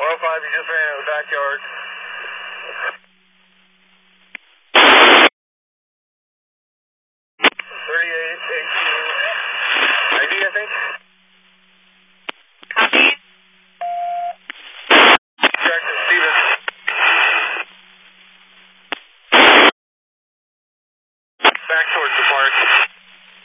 105, you just ran out of the backyard.